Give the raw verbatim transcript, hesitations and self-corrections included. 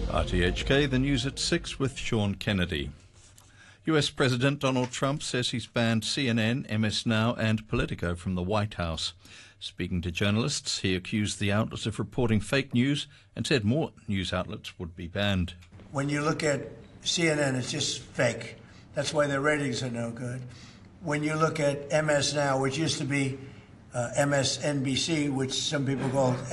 R T H K, the news at six with Sean Kennedy. U S President Donald Trump says he's banned C N N, M S Now and Politico from the White House. Speaking to journalists, he accused the outlets of reporting fake news and said more news outlets would be banned. When you look at C N N, it's just fake. That's why their ratings are no good. When you look at M S Now, which used to be uh, M S N B C, which some people call